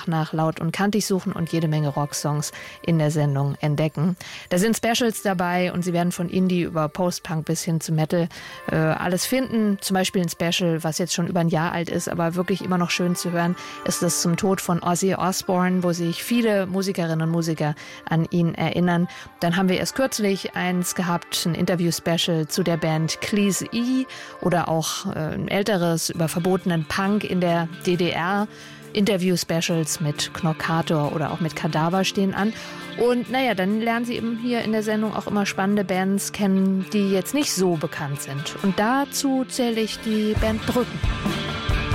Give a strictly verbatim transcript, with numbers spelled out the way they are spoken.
einfach nach Laut und Kantig suchen und jede Menge Rocksongs in der Sendung entdecken. Da sind Specials dabei und Sie werden von Indie über Post-Punk bis hin zu Metal äh, alles finden. Zum Beispiel ein Special, was jetzt schon über ein Jahr alt ist, aber wirklich immer noch schön zu hören, ist das zum Tod von Ozzy Osbourne, wo sich viele Musikerinnen und Musiker an ihn erinnern. Dann haben wir erst kürzlich eins gehabt, ein Interview-Special zu der Band Cleese E oder auch äh, ein älteres über verbotenen Punk in der D D R. Interview-Specials mit Knockator oder auch mit Kadaver stehen an. Und naja, dann lernen Sie eben hier in der Sendung auch immer spannende Bands kennen, die jetzt nicht so bekannt sind. Und dazu zähle ich die Band Brücken.